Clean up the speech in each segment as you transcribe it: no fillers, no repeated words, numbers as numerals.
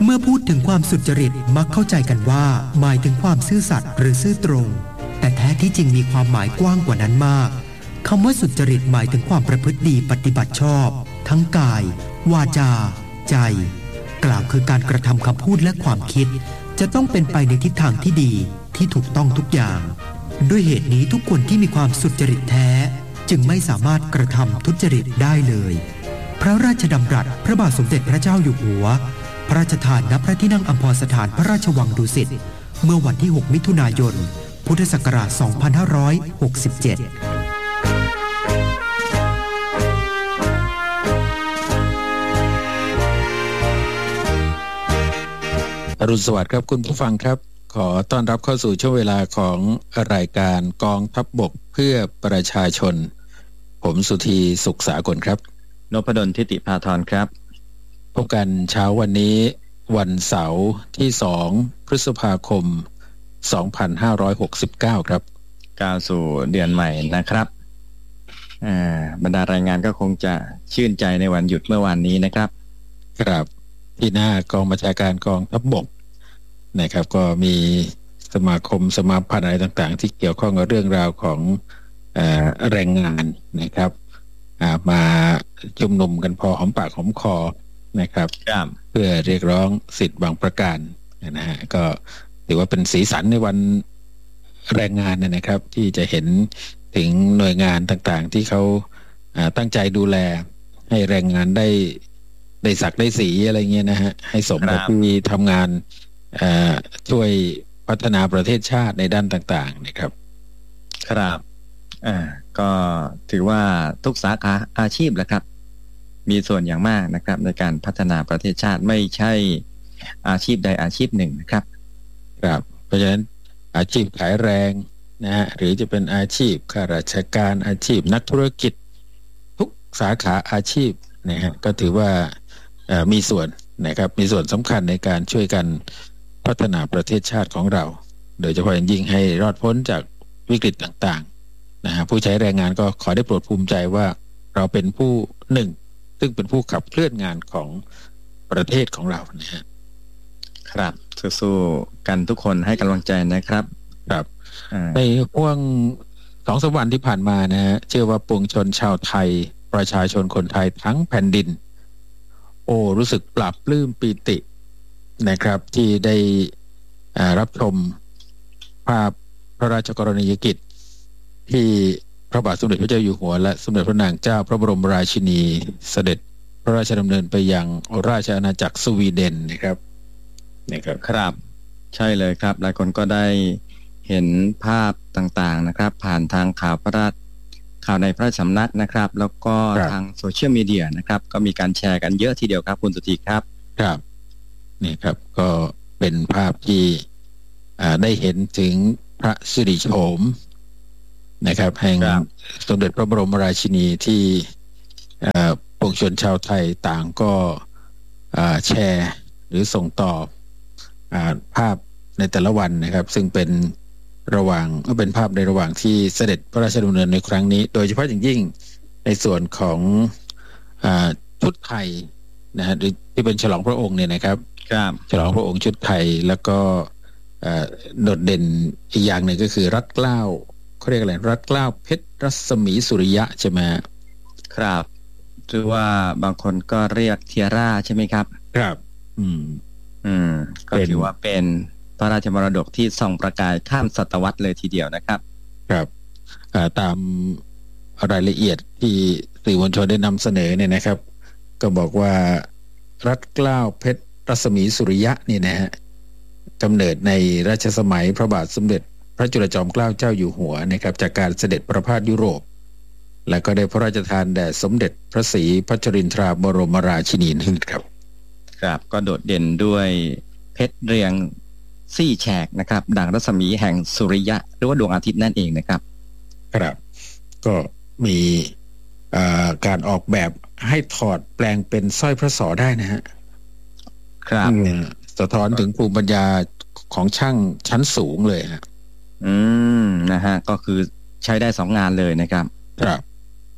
มื่อพูดถึงความสุจริตมักเข้าใจกันว่าหมายถึงความซื่อสัตย์หรือซื่อตรงแต่แท้ที่จริงมีความหมายกว้างกว่านั้นมากคำว่าสุจริตหมายถึงความประพฤติดีปฏิบัติชอบทั้งกายวาจาใจกล่าวคือการกระทำคำพูดและความคิดจะต้องเป็นไปในทิศทางที่ดีที่ถูกต้องทุกอย่างด้วยเหตุนี้ทุกคนที่มีความสุจริตแท้จึงไม่สามารถกระทำทุจริตได้เลยพระราชดำรัสพระบาทสมเด็จพระเจ้าอยู่หัวพระราชทานณพระที่นั่งอัมพรสถานพระราชวังดุสิตเมื่อวันที่6มิถุนายนพุทธศักราช2567 อรุณสวัสดิ์ครับคุณผู้ฟังครับขอต้อนรับเข้าสู่ช่วงเวลาของรายการกองทัพบกเพื่อประชาชนผมสุธีสุขสากลครับนพดลทิติภาธรครับพบกันเช้าวันนี้วันเสาร์ที่2พฤษภาคม2569ครับก้าวสู่เดือนใหม่นะครับบรรดารายงานก็คงจะชื่นใจในวันหยุดเมื่อวานนี้นะครับครับที่หน้ากองบัญชาการกองทัพบกนะครับก็มีสมาคมสมาพันธ์อะไรต่างๆที่เกี่ยวข้องกับเรื่องราวของแรงงานนะครับมาชุมนุมกันพอหอมปากหอมคอนะครับเพื่อเรียกร้องสิทธิ์บางประการนะฮะก็ถือว่าเป็นสีสันในวันแรงงานนะครับที่จะเห็นถึงหน่วยงานต่างๆที่เขาตั้งใจดูแลให้แรงงานได้ศักดิ์ได้สีอะไรเงี้ยนะฮะให้สมกับที่ทำงานช่วยพัฒนาประเทศชาติในด้านต่างๆนะครับครับก็ถือว่าทุกสาขาอาชีพแหละครับมีส่วนอย่างมากนะครับในการพัฒนาประเทศชาติไม่ใช่อาชีพใดอาชีพหนึ่งนะครับครับเพราะฉะนั้นอาชีพขายแรงนะฮะหรือจะเป็นอาชีพข้าราชการอาชีพนักธุรกิจทุกสาขาอาชีพนะฮะก็ถือว่ามีส่วนนะครับมีส่วนสำคัญในการช่วยกันพัฒนาประเทศชาติของเราโดยเฉพาะอย่างยิ่งให้รอดพ้นจากวิกฤตต่างๆนะฮะผู้ใช้แรงงานก็ขอได้โปรดภูมิใจว่าเราเป็นผู้หนึ่งซึ่งเป็นผู้ขับเคลื่อนงานของประเทศของเรานะฮะครับสู้ๆกันทุกคนให้กำลังใจนะครับครับในช่วง2-3 วันที่ผ่านมานะฮะเชื่อว่าปวงชนชาวไทยประชาชนคนไทยทั้งแผ่นดินรู้สึกปลาบปลื้มปีตินะครับที่ได้รับชมภาพพระราชกรณียกิจที่พระบาทสมเด็จพระเจ้าอยู่หัวและสมเด็จพระนางเจ้าพระบรมราชินีเสด็จพระราชดำเนินไปยังราชอาณาจักรสวีเดนนะครับครับใช่เลยครับหลายคนก็ได้เห็นภาพต่างๆนะครับผ่านทางข่าวในพระราชสำนักนะครับแล้วก็ทางโซเชียลมีเดียนะครับก็มีการแชร์กันเยอะทีเดียวครับคุณสุธีครับครับนี่ครับก็เป็นภาพที่ได้เห็นถึงพระสิริโฉมนะครับแห่งสมเด็จพระบรมราชินีที่ปวงชนชาวไทยต่างก็แชร์หรือส่งต่อภาพในแต่ละวันนะครับซึ่งเป็นภาพในระหว่างที่เสด็จพระราชดำเนินในครั้งนี้โดยเฉพาะอย่างยิ่งในส่วนของชุดไทยนะฮะที่เป็นฉลองพระองค์เนี่ยนะครับฉลองพระองค์ชุดไทยแล้วก็โดดเด่นอีกอย่างหนึ่งก็คือรัตเกล้าเขาเรียกอะไรรัตเกล้าเพชรรัศมีสุริยะใช่ไหมครับหรือว่าบางคนก็เรียกเทียร่าใช่ไหมครับครับก็ถือว่าเป็นพระราชมรดกที่ส่องประกายข้ามศตวรรษเลยทีเดียวนะครับครับตามรายละเอียดที่สื่อมวลชนได้นำเสนอเนี่ยนะครับก็บอกว่ารัตเกล้าเพชรรัศมีสุริยะนี่นะฮะกำเนิดในรัชสมัยพระบาทสมเด็จพระจุลจอมเกล้าเจ้าอยู่หัวนะครับจากการเสด็จประพาสยุโรปและก็ได้พระราชทานแด่สมเด็จพระศรีพัชรินทราบรมราชินีนาถครับครับก็โดดเด่นด้วยเพชรเรียงซี่แฉกนะครับดังรัศมีแห่งสุริยะหรือว่าดวงอาทิตย์นั่นเองนะครับครับก็มีการออกแบบให้ถอดแปลงเป็นสร้อยพระศรได้นะฮะครับสะท้อนถึงภูมิปัญญาของช่างชั้นสูงเลยฮะนะฮะก็คือใช้ได้2 งานเลยนะครับครับ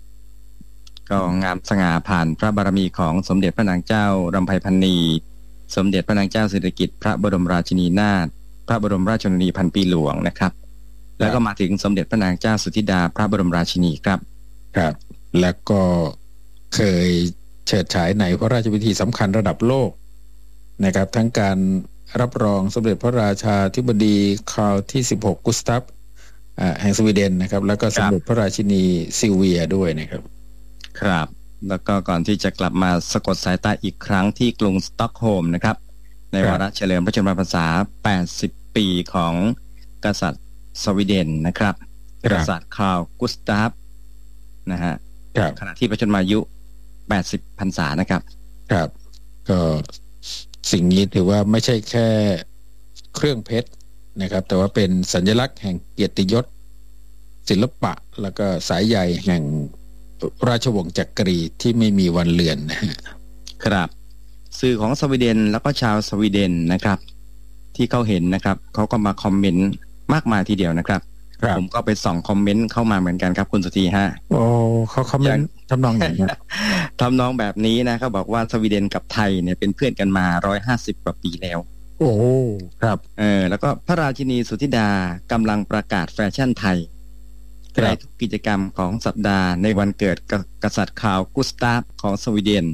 ก็งามสง่าผ่านพระบารมีของสมเด็จพระนางเจ้ารำไพพรรณีสมเด็จพระนางเจ้าสิริกิติ์พระบรมราชินีนาถพระบรมราชชนนีพันปีหลวงนะครับแล้วก็มาถึงสมเด็จพระนางเจ้าสุทธิดาพระบรมราชินีครับครับแล้วก็เคยเฉิดฉายในพระราชพิธีสำคัญระดับโลกนะครับทั้งการรับรองสมเด็จพระราชาธิบดีคาร์ลที่16กุสตัฟแห่งสวีเดนนะครับแล้วก็สมเด็จพระราชินีซิลเวียด้วยนะครับครับแล้วก็ก่อนที่จะกลับมาสะกดสายตาอีกครั้งที่กรุงสต็อกโฮล์มนะครับในวาระเฉลิมพระชนมพรรษา80ปีของกษัตริย์สวีเดนนะครับกษัตริย์คาร์ลกุสตัฟนะฮะขณะที่พระชนมายุ80พรรษานะครับครับก็สิ่งนี้ถือว่าไม่ใช่แค่เครื่องเพชรนะครับแต่ว่าเป็นสัญลักษณ์แห่งเกียรติยศศิลปะแล้วก็สายใยแห่งราชวงศ์จักรีที่ไม่มีวันเลือนนะฮะครับสื่อของสวีเดนแล้วก็ชาวสวีเดนนะครับที่เขาเห็นนะครับเขาก็มาคอมเมนต์มากมายทีเดียวนะครับผมก็ไปส่องคอมเมนต์เข้ามาเหมือนกันครับคุณสุธีฮะโอ้เขาคอมเมนต์ทำนองไหนทำนองแบบนี้นะเขาบอกว่าสวีเดนกับไทยเนี่ยเป็นเพื่อนกันมา150กว่าปีแล้วโอ้ครับแล้วก็พระราชินีสุทธิดากำลังประกาศแฟชั่นไทยในทุกกิจกรรมของสัปดาห์ในวันเกิดกษัตริย์คาร์ลกุสตาฟของสวีเดน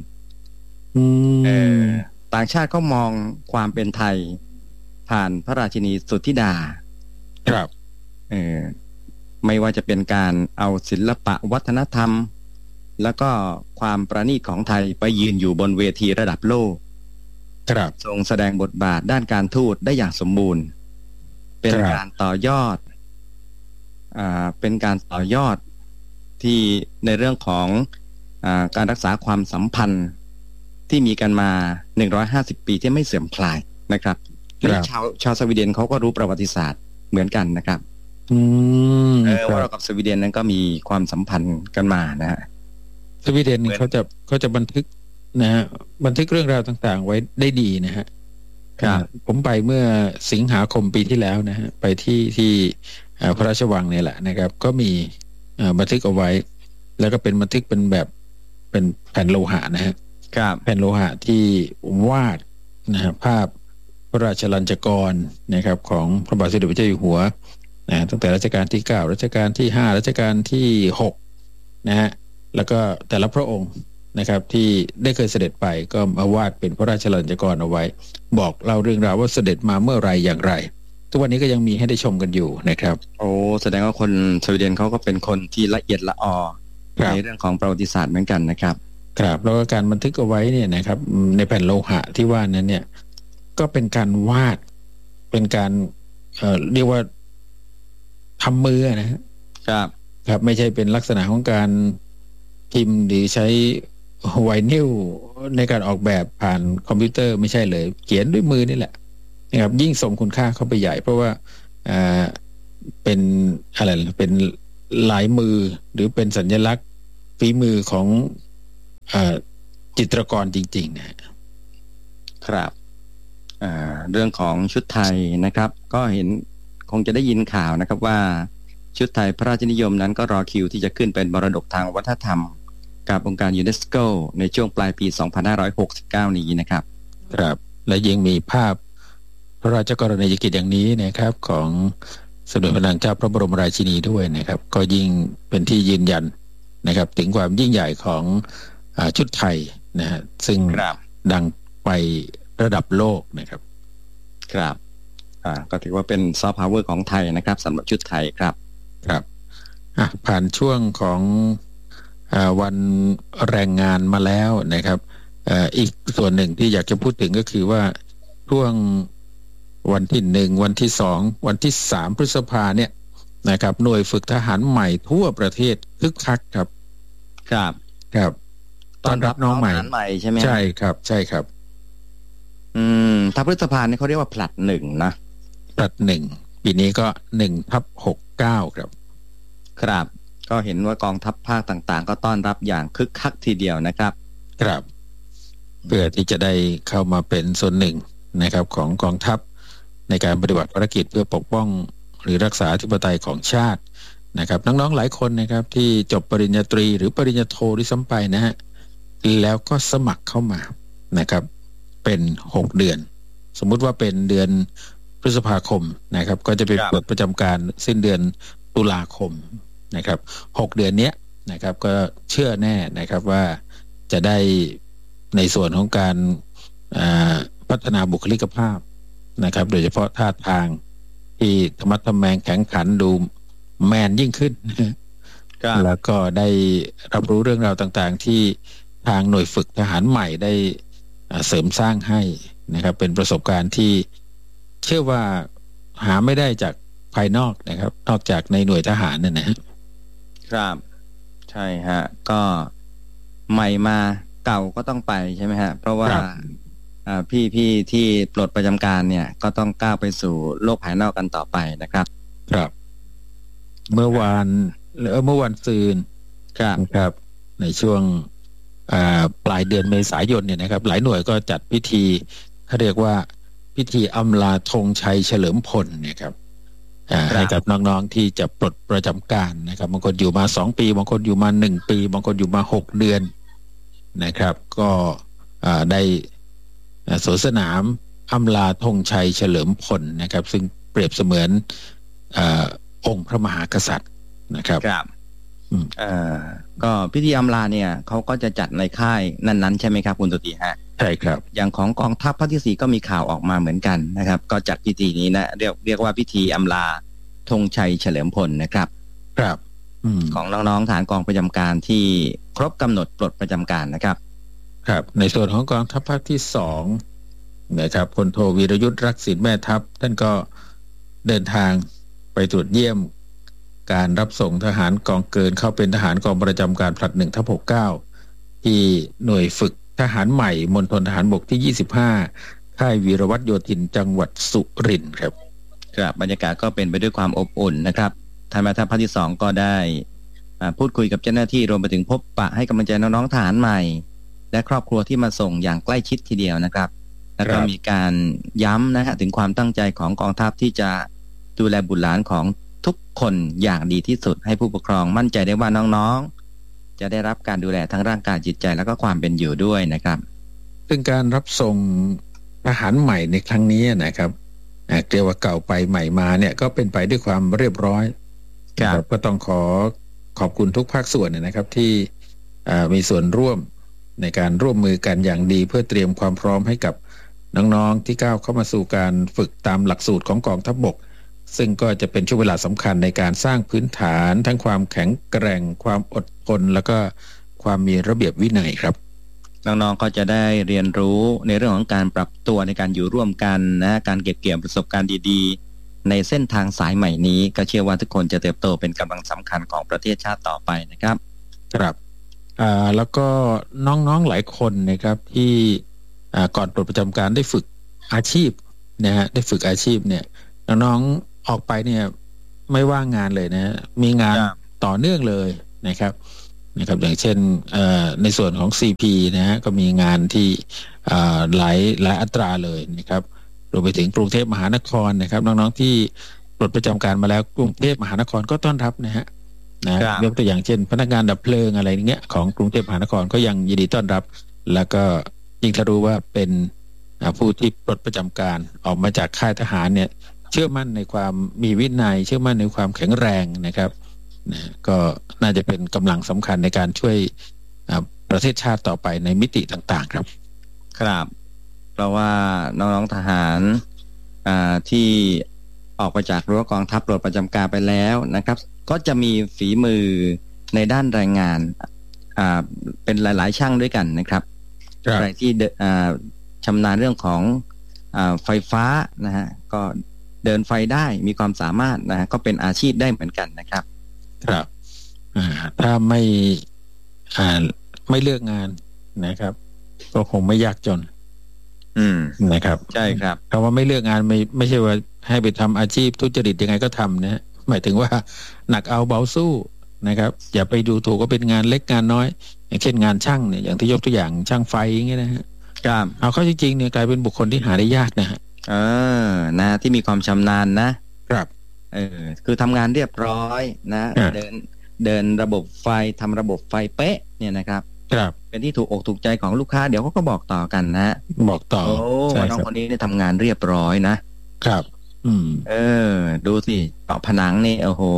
ต่างชาติก็มองความเป็นไทยผ่านพระราชินีสุทธิดาครับไม่ว่าจะเป็นการเอาศิลปะวัฒนธรรมแล้วก็ความประณีตของไทยไปยืนอยู่บนเวทีระดับโลกครับทรงแสดงบทบาทด้านการทูตได้อย่างสมบูรณ์เป็นการต่อยอดที่ในเรื่องของการรักษาความสัมพันธ์ที่มีกันมา150ปีที่ไม่เสื่อมคลายนะครับชาวสวีเดนเขาก็รู้ประวัติศาสตร์เหมือนกันนะครับว่าเรากับสวีเดนนั้นก็มีความสัมพันธ์กันมานะฮะสวีเดนเขาจะบันทึกนะฮะบันทึกเรื่องราวต่างๆไว้ได้ดีนะฮะผมไปเมื่อสิงหาคมปีที่แล้วนะฮะไปที่พระราชวังเนี่ยแหละนะครับก็มีบันทึกเอาไว้แล้วก็เป็นบันทึกเป็นแบบเป็นแผ่นโลหะนะฮะแผ่นโลหะที่วาดนะฮะภาพพระราชลัญจกรนะครับของพระบาทสมเด็จพระเจ้าอยู่หัวนะตั้งแต่รัชกาลที่9รัชกาลที่5รัชกาลที่6นะฮะแล้วก็แต่ละพระองค์นะครับที่ได้เคยเสด็จไปก็มาวาดเป็นพระราชลัญจกรเอาไว้บอกเล่าเรื่องราวว่าเสด็จมาเมื่อไรอย่างไรทุกวันนี้ก็ยังมีให้ได้ชมกันอยู่นะครับโอ้แสดงว่าคนสวีเดนเขาก็เป็นคนที่ละเอียดละออในเรื่องของประวัติศาสตร์เหมือนกันนะครับครับแล้วก็การบันทึกเอาไว้เนี่ยนะครับในแผ่นโลหะที่ว่านั้นเนี่ยก็เป็นการวาดเป็นการเรียกว่าทำมือนะครับครับไม่ใช่เป็นลักษณะของการพิมพ์หรือใช้ไวนิลในการออกแบบผ่านคอมพิวเตอร์ไม่ใช่เลยเขียนด้วยมือนี่แหละนะครับยิ่งส่งคุณค่าเข้าไปใหญ่เพราะว่าเป็นอะไรเป็นลายมือหรือเป็นสัญลักษณ์ฝีมือของจิตรกรจริงๆนะครับเรื่องของชุดไทยนะครับก็เห็นคงจะได้ยินข่าวนะครับว่าชุดไทยพระราชนิยมนั้นก็รอคิวที่จะขึ้นเป็นมรดกทางวัฒนธรรมกับองค์การยูเนสโกในช่วงปลายปี2569นี้นะครับครับและยังมีภาพพระราชกรณียกิจอย่างนี้นะครับของสมเด็จพระนางเจ้าพระบรมราชินีด้วยนะครับก็ยิ่งเป็นที่ยืนยันนะครับถึงความยิ่งใหญ่ของชุดไทยนะฮะซึ่งดังไประดับโลกนะครับครับก็ถือว่าเป็นซอฟต์พาวเวอร์ของไทยนะครับสำหรับชุดไทยครับครับผ่านช่วงของวันแรงงานมาแล้วนะครับอีกส่วนหนึ่งที่อยากจะพูดถึงก็คือว่าช่วงวันที่1วันที่2วันที่3พฤษภาเนี่ยนะครับหน่วยฝึกทหารใหม่ทั่วประเทศคึกคักครับครับต้อนรับน้องใหม่ใช่ไหมใช่ครับใช่ครับถ้าพฤษภาเนี่ยเขาเรียกว่าผลัด1นะผลัด1ปีนี้ก็1/69ครับครับก็เห็นว่ากองทัพภาคต่างๆก็ต้อนรับอย่างคึกคักทีเดียวนะครับครับเพื่อที่จะได้เข้ามาเป็นส่วนหนึ่งนะครับของกองทัพในการปฏิบัติภารกิจเพื่อปกป้องหรือรักษาอธิปไตยของชาตินะครับน้องๆหลายคนนะครับที่จบปริญญาตรีหรือปริญญาโทด้วยซ้ำไปนะฮะแล้วก็สมัครเข้ามานะครับเป็น6 เดือนสมมุติว่าเป็นเดือนพฤษภาคมนะครับก็จะไปปลดประจำการสิ้นเดือนตุลาคมนะครับ6 เดือนเนี้ยนะครับก็เชื่อแน่นะครับว่าจะได้ในส่วนของการพัฒนาบุคลิกภาพนะครับโดยเฉพาะท่าทางที่ธรรมะทแมงแข็งขันดูแมนยิ่งขึ้นแล้วก็ได้รับรู้เรื่องราวต่างๆที่ทางหน่วยฝึกทหารใหม่ได้เสริมสร้างให้นะครับเป็นประสบการณ์ที่เชื่อว่าหาไม่ได้จากภายนอกนะครับนอกจากในหน่วยทหารนั่นนะครับใช่ฮะก็ใหม่มาเก่าก็ต้องไปใช่ไหมฮะเพราะว่าพี่ที่ปลดประจำการเนี่ยก็ต้องก้าวไปสู่โลกภายนอกกันต่อไปนะครับครับเมื่อวานซืนครับในช่วงปลายเดือนเมษายนเนี่ยนะครับหลายหน่วยก็จัดพิธีเขาเรียกว่าพิธีอำลาธงชัยเฉลิมพลเนี่ยครับให้กับน้องๆที่จะปลดประจำการนะครับบางคนอยู่มา2 ปีบางคนอยู่มา1 ปีบางคนอยู่มา6 เดือนนะครับก็ได้สวนสนามอำลาธงชัยเฉลิมพลนะครับซึ่งเปรียบเสมือนองค์พระมหากษัตริย์นะครับก็พิธีอำลาเนี่ยเขาก็จะจัดในค่ายนั้นๆใช่ไหมครับคุณตุติฮะใช่ครับอย่างของกองทัพภาคที่ 4ก็มีข่าวออกมาเหมือนกันนะครับก็จัดพิธีนี้นะเรียกว่าพิธีอำลาธงชัยเฉลิมพลนะครับครับของน้องๆฐานกองประจำการที่ครบกำหนดปลดประจำการนะครับครับในส่วนของกองทัพภาคที่2นะครับพลโทวีรยุทธรักษิณแม่ทัพท่านก็เดินทางไปตรวจเยี่ยมการรับส่งทหารกองเกินเข้าเป็นทหารกองประจำการผลัด1/69ที่หน่วยฝึกทหารใหม่มณฑลทหารบกที่25ค่ายวีรวัฒโยธินจังหวัดสุรินทร์ครับครับบรรยากาศก็เป็นไปด้วยความอบอุ่นนะครับท่านแม่ทัพภาคที่2ก็ได้พูดคุยกับเจ้าหน้าที่รวมไปถึงพบปะให้กำลังใจน้องๆทหารใหม่และครอบครัวที่มาส่งอย่างใกล้ชิดทีเดียวนะครับแล้วก็มีการย้ำนะฮะถึงความตั้งใจของกองทัพที่จะดูแลบุตรหลานของทุกคนอย่างดีที่สุดให้ผู้ปกครองมั่นใจได้ว่าน้องๆจะได้รับการดูแลทั้งร่างกายจิตใจแล้วก็ความเป็นอยู่ด้วยนะครับซึ่งการรับส่งทหารใหม่ในครั้งนี้นะครับเรียกว่าเก่าไปใหม่มาเนี่ยก็เป็นไปด้วยความเรียบร้อยก็ต้องขอบคุณทุกภาคส่วนนะครับที่มีส่วนร่วมในการร่วมมือกันอย่างดีเพื่อเตรียมความพร้อมให้กับน้องๆที่ก้าวเข้ามาสู่การฝึกตามหลักสูตรของกองทัพบกซึ่งก็จะเป็นช่วงเวลาสำคัญในการสร้างพื้นฐานทั้งความแข็งแกร่งความอดทนแล้วก็ความมีระเบียบวินัยครับน้องๆก็จะได้เรียนรู้ในเรื่องของการปรับตัวในการอยู่ร่วมกันนะการเก็บเกี่ยวประสบการณ์ดีๆในเส้นทางสายใหม่นี้ก็เชื่อว่าทุกคนจะเติบโตเป็นกำลังสำคัญของประเทศชาติต่อไปนะครับครับแล้วก็น้องๆหลายคนนะครับที่ก่อนปลดประจำการได้ฝึกอาชีพนะฮะได้ฝึกอาชีพเนี่ยน้องๆออกไปเนี่ยไม่ว่างงานเลยนะมีงานต่อเนื่องเลยนะครับอย่างเช่นในส่วนของ CP นะฮะก็มีงานที่หลายอัตราเลยนะครับรวมไปถึงกรุงเทพมหานครนะครับน้องๆที่ปลดประจำการมาแล้วกรุงเทพมหานครก็ต้อนรับนะฮะยกตัวอย่างเช่นพนักงานดับเพลิงอะไรเงี้ยของกรุงเทพมหานครก็ยังยินดีต้อนรับแล้วก็ยิ่งถ้ารู้ว่าเป็นผู้ที่ปลดประจำการออกมาจากค่ายทหารเนี่ยเชื่อมั่นในความมีวินัยเชื่อมั่นในความแข็งแรงนะครับก็น่าจะเป็นกำลังสำคัญในการช่วยประเทศชาติต่อไปในมิติต่างๆครับครับเพราะว่าน้องๆทหารที่ออกไปจากรั้วกองทัพปลดประจำการไปแล้วนะครับก็จะมีฝีมือในด้านแรงงานเป็นหลายๆช่างด้วยกันนะครับใครที่ชำนาญเรื่องของไฟฟ้านะฮะก็เดินไฟได้มีความสามารถนะฮะก็เป็นอาชีพได้เหมือนกันนะครับครับถ้าไม่เลือกงานนะครับก็คงไม่ยากจนนะครับใช่ครับคำว่าไม่เลือกงานไม่ใช่ว่าให้ไปทำอาชีพทุจริตยังไงก็ทำนะหมายถึงว่าหนักเอาเบาสู้นะครับอย่าไปดูถูกว่าเป็นงานเล็กงานน้อยอย่างเช่นงานช่างเนี่ยอย่างที่ยกตัวอย่างช่างไฟอย่างเงี้ยนะฮะเอาเข้าจริงๆเนี่ยกลายเป็นบุคคลที่หาได้ยากนะฮะนะที่มีความชำนาญนะครับคือทำงานเรียบร้อยนะเดินระบบไฟทำระบบไฟเป๊ะเนี่ยนะครับครับเป็นที่ถูกอกถูกใจของลูกค้าเดี๋ยวเขาก็บอกต่อกันนะบอกต่อโอ้น้องคนนี้เนี่ยทำงานเรียบร้อยนะครับดูสิเจาะผนังนี่โอ้โห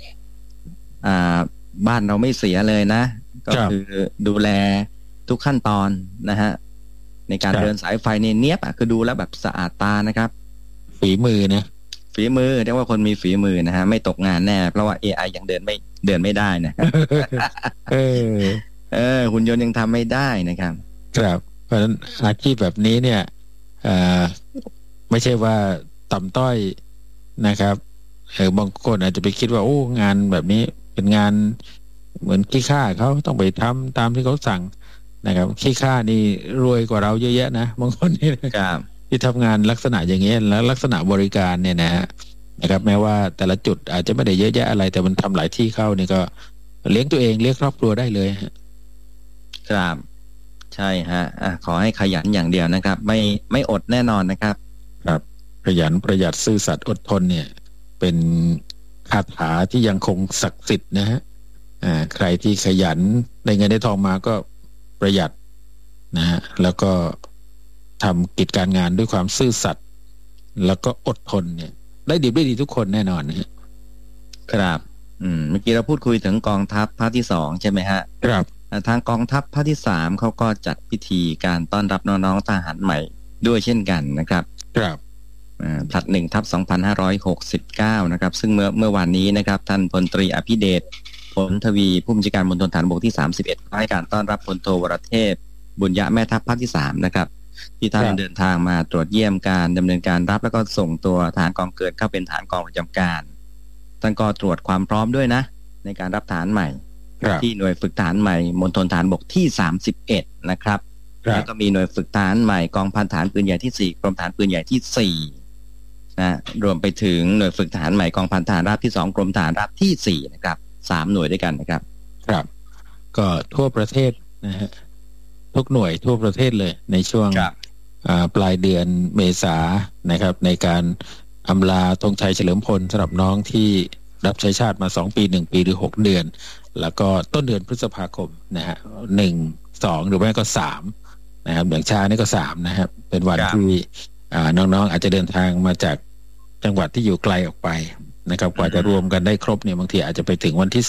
บ้านเราไม่เสียเลยนะก็คือดูแลทุกขั้นตอนนะฮะในการเดินสายไฟเนี่ยเนียบคือดูแล้วแบบสะอาดตานะครับฝีมือนะฝีมือเรียกว่าคนมีฝีมือนะฮะไม่ตกงานแน่เพราะว่า AI ยังเดินไม่ได้นะหุ่นยนต์ยังทำไม่ได้นะครับครับเพราะฉะนั้นอาชีพแบบนี้เนี่ยไม่ใช่ว่าต่ำต้อยนะครับบางคนอาจจะไปคิดว่าโอ้งานแบบนี้เป็นงานเหมือนขี้ข้าเขาต้องไปทำตามที่เขาสั่งนะครับขี้ข้านี่รวยกว่าเราเยอะแยะนะบางคนนี่ครับที่ทำงานลักษณะอย่างนี้แล้วลักษณะบริการเนี่ยนะครับแม้ว่าแต่ละจุดอาจจะไม่ได้เยอะแยะอะไรแต่มันทำหลายที่เข้านี่ก็เลี้ยงตัวเองเลี้ยงครอบครัวได้เลยครับใช่ฮะขอให้ขยันอย่างเดียวนะครับไม่อดแน่นอนนะครับครับขยันประหยัดซื่อสัตย์อดทนเนี่ยเป็นคาถาที่ยังคงศักดิ์สิทธิ์นะฮะใครที่ขยันได้เงินได้ทองมาก็ประหยัดนะฮะแล้วก็ทำกิจการงานด้วยความซื่อสัตย์แล้วก็อดทนเนี่ยได้ดีทุกคนแน่นอนนะครับเมื่อกี้เราพูดคุยถึงกองทัพภาคที่2ใช่ไหมฮะครับทางกองทัพภาคที่3เขาก็จัดพิธีการต้อนรับน้องๆทหารใหม่ด้วยเช่นกันนะครับครับผลัด1/2569นะครับซึ่งเมื่อวานนี้นะครับท่านพลตรีอภิเดชผลทวีผู้บัญชาการมณฑลฐานบกที่31ให้การต้อนรับพลโทวรเทพบุญยะแม่ทัพภาคที่3นะครับที่ท่านเดินทางมาตรวจเยี่ยมการดำเนินการรับแล้วก็ส่งตัวทหารกองเกิดเข้าเป็นทหารกองประจำการท่านก็ตรวจความพร้อมด้วยนะในการรับทหารใหม่ที่หน่วยฝึกทหารใหม่มณฑลฐานบกที่31นะครับแล้วก็มีหน่วยฝึกทหารใหม่กองพันฐานปืนใหญ่ที่4กรมฐานปืนใหญ่ที่4นะรวมไปถึงหน่วยฝึกทหารใหม่กองพันฐานราบที่2กรมฐานราบที่4นะครับ3หน่วยด้วยกันนะครับครับก็ทั่วประเทศนะฮะทุกหน่วยทั่วประเทศเลยในช่วงปลายเดือนเมษายนนะครับในการอำลาธงชัยเฉลิมพลสำหรับน้องที่รับใช้ชาติมา2 ปี1 ปีหรือ6 เดือนแล้วก็ต้นเดือนพฤษภาคมนะฮะ1 2หรือไม่ก็3นะครับอย่างช้านี่ก็3นะครับเป็นวันที่น้องๆอาจจะเดินทางมาจากจังหวัดที่อยู่ไกลออกไปนะครับกว่าจะรวมกันได้ครบเนี่ยบางทีอาจจะไปถึงวันที่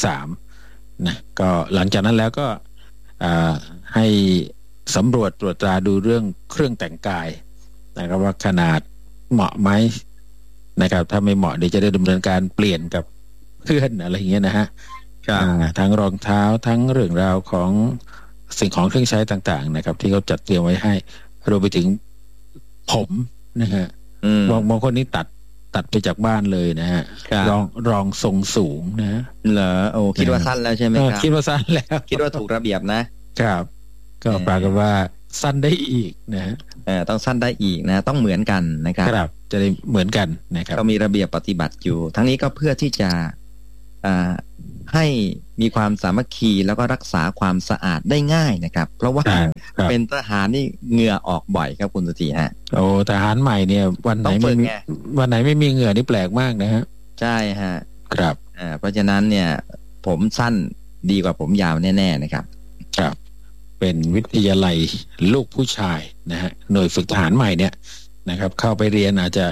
3นะก็หลังจากนั้นแล้วก็ให้สำรวจตรวจตราดูเรื่องเครื่องแต่งกายนะครับว่าขนาดเหมาะไหมนะครับถ้าไม่เหมาะเดี๋ยวจะได้ดำเนินการเปลี่ยนกับเพื่อนอะไรอย่างเงี้ยนะฮะทั้งรองเท้าทั้งเรื่องราวของสิ่งของเครื่องใช้ต่างๆนะครับที่เขาจัดเตรียมไว้ให้รวมไปถึงผมนะฮะบางคนนี่ตัดไปจากบ้านเลยนะฮะรองทรงสูงนะเหรอโอ้คิดว่าสั้นแล้วใช่ไหมครับคิดว่าสั้นแล้วคิดว่าถูกระเบียบนะครับก็ปรากฏว่าสั้นได้อีกนะต้องสั้นได้อีกนะต้องเหมือนกันนะครับครับจะได้เหมือนกันนะครับก็มีระเบียบปฏิบัติอยู่ทั้งนี้ก็เพื่อที่จะให้มีความสามัคคีแล้วก็รักษาความสะอาดได้ง่ายนะครับเพราะว่าเป็นทหารนี่เหงื่อออกบ่อยครับคุณสุธีฮะโอ้ทหารใหม่เนี่ยวันไหนไม่มีเหงื่อนี่แปลกมากนะฮะใช่ฮะครับเพราะฉะนั้นเนี่ยผมสั้นดีกว่าผมยาวแน่ๆนะครับครับเป็นวิทยาลัยลูกผู้ชายนะฮะหน่วยฝึกทหารใหม่เนี่ยนะครับเข้าไปเรียนอาจจะ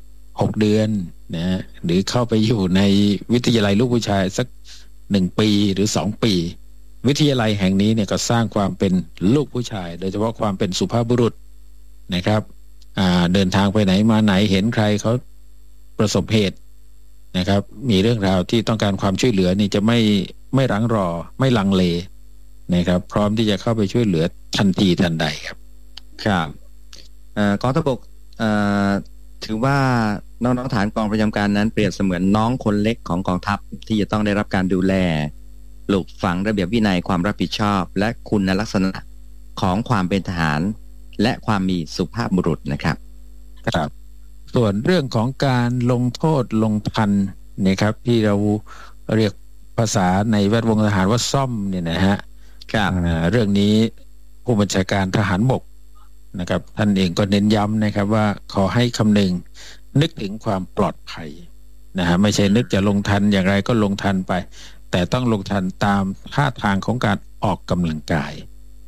6 เดือนนะหรือเข้าไปอยู่ในวิทยาลัยลูกผู้ชายสัก1 ปีหรือ2 ปีวิทยาลัยแห่งนี้เนี่ยก็สร้างความเป็นลูกผู้ชายโดยเฉพาะความเป็นสุภาพบุรุษนะครับเดินทางไปไหนมาไหนเห็นใครเขาประสบเหตุนะครับมีเรื่องราวที่ต้องการความช่วยเหลือนี่จะไม่รั้งรอไม่ลังเลนะครับพร้อมที่จะเข้าไปช่วยเหลือทันทีทันใดครับครับกองทัพบกถือว่าน้องๆฐานกองประจำการนั้นเปรียบเสมือนน้องคนเล็กของกองทัพที่จะต้องได้รับการดูแลปลูกฝังระเบียบวินัยความรับผิดชอบและคุณลักษณะของความเป็นทหารและความมีสุภาพบุรุษนะครับครับส่วนเรื่องของการลงโทษลงทันนะครับที่เราเรียกภาษาในแวดวงทหารว่าซ่อมเนี่ยนะฮะเรื่องนี้ผู้บัญชาการทหารบกนะครับท่านเองก็เน้นย้ำนะครับว่าขอให้คำนึงนึกถึงความปลอดภัยนะฮะไม่ใช่นึกจะลงทันอย่างไรก็ลงทันไปแต่ต้องลงทันตามท่าทางของการออกกำลังกาย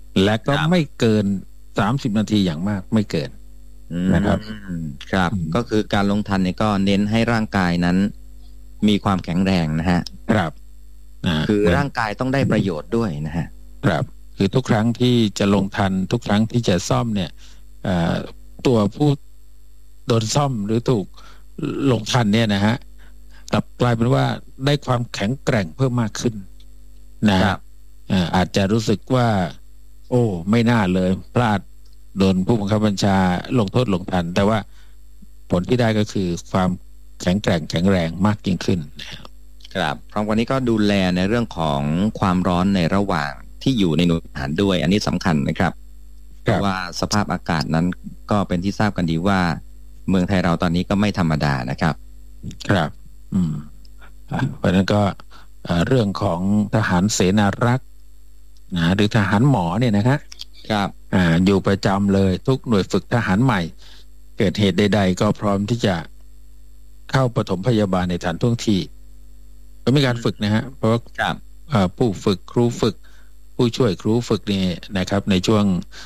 และก็ไม่เกิน30 นาทีอย่างมากไม่เกินนะครับครับก็คือการลงทันเนี่ยก็เน้นให้ร่างกายนั้นมีความแข็งแรงนะฮะครับคือร่างกายต้องได้ประโยชน์ด้วยนะฮะครับคือทุกครั้งที่จะลงทันทุกครั้งที่จะซ่อมเนี่ยตัวผู้โดนซ่อมหรือถูกลงทันเนี่ยนะฮะกลับกลายเป็นว่าได้ความแข็งแกร่งเพิ่มมากขึ้นนะครับอาจจะรู้สึกว่าโอ้ไม่น่าเลยพลาดโดนผู้บังคับบัญชาลงโทษลงทันแต่ว่าผลที่ได้ก็คือความแข็งแกร่งแข็งแรงมากยิ่งขึ้นครับพร้อมกันนี้ก็ดูแลในเรื่องของความร้อนในระหว่างที่อยู่ในหน่วยทหารด้วยอันนี้สำคัญนะครับเพราะว่าสภาพอากาศนั้นก็เป็นที่ทราบกันดีว่าเมืองไทยเราตอนนี้ก็ไม่ธรรมดานะครับครับเพราะนั้นก็เรื่องของทหารเสนารักษ์หรือทหารหมอเนี่ยนะครับอยู่ประจำเลยทุกหน่วยฝึกทหารใหม่เกิดเหตุใดๆก็พร้อมที่จะเข้าปฐมพยาบาลในฐานท่วงทีก็มีการฝึกนะฮะเพราะว่าผู้ฝึกครูฝึกผู้ช่วยครูฝึกนี่นะครับในช่วง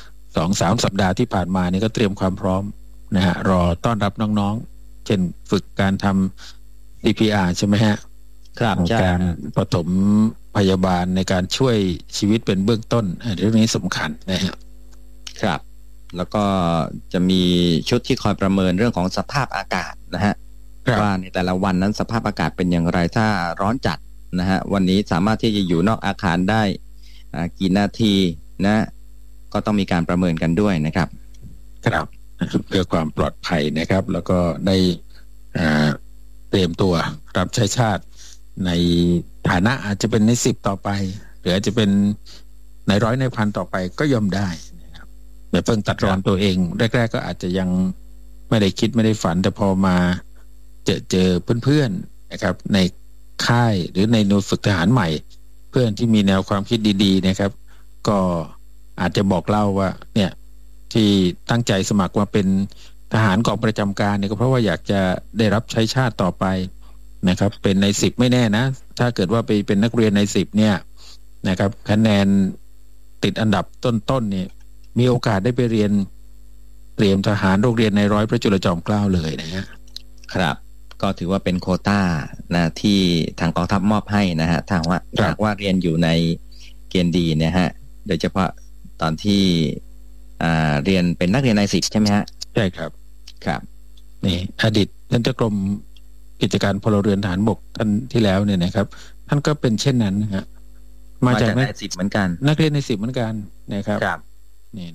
2-3 สัปดาห์ที่ผ่านมานี่ก็เตรียมความพร้อมนะฮะรอต้อนรับน้องๆเช่นฝึกการทำ CPR ใช่ไหมฮะครับการปฐมพยาบาลในการช่วยชีวิตเป็นเบื้องต้นเรื่องนี้สำคัญนะฮะครับแล้วก็จะมีชุดที่คอยประเมินเรื่องของสภาพอากาศนะฮะว่าในแต่ละวันนั้นสภาพอากาศเป็นอย่างไรถ้าร้อนจัดนะฮะวันนี้สามารถที่จะอยู่นอกอาคารได้กี่นาทีนะก็ต้องมีการประเมินกันด้วยนะครับครับเพื่อความปลอดภัยนะครับแล้วก็ได้เตรียมตัวรับใช้ชาติในฐานะอาจจะเป็นใน10ต่อไปหรืออาจจะเป็นใน100ในพันต่อไปก็ย่อมได้นะครับแบบเพิ่งตัดรอนตัวเองแรกๆก็อาจจะยังไม่ได้คิดไม่ได้ฝันแต่พอมาเจอเพื่อนๆนะครับในค่ายหรือในหน่วยฝึกทหารใหม่เพื่อนที่มีแนวความคิดดีๆนะครับก็อาจจะบอกเล่าว่าเนี่ยที่ตั้งใจสมัครมาเป็นทหารกองประจำการเนี่ยก็เพราะว่าอยากจะได้รับใช้ชาติต่อไปนะครับเป็นใน10ไม่แน่นะถ้าเกิดว่าไปเป็นนักเรียนใน10เนี่ยนะครับคะแนนติดอันดับต้นๆเนี่ยมีโอกาสได้ไปเรียนเตรียมทหารโรงเรียนในร้อยพระจุลจอมเกล้าเลยนะฮะครับก็ถือว่าเป็นโควต้านะที่ทางกองทัพมอบให้นะฮะถ้าว่าเรียนอยู่ในเกณฑ์ดีเนี่ยฮะโดยเฉพาะตอนที่เรียนเป็นนักเรียนใน10ใช่ไหมฮะใช่ครับครับนี่อดีตท่านเจ้ากรมกิจการพลเรือนทหารบกท่านที่แล้วเนี่ยนะครับท่านก็เป็นเช่นนั้นนะฮะมาจากใน10เหมือนกันนักเรียนใน10เหมือนกันนะครับครับนี่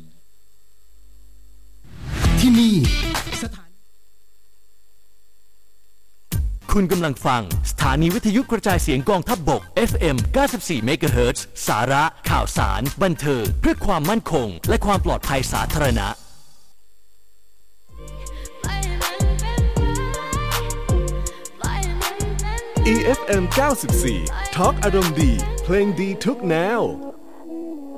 ที่นี่คุณกำลังฟังสถานีวิทยุกระจายเสียงกองทัพบก FM 94 MHz สาระข่าวสารบันเทิงเพื่อความมั่นคงและความปลอดภัยสาธารณะ EFM 94 Talk อารมณ์ดีเพลงดีทุกแนว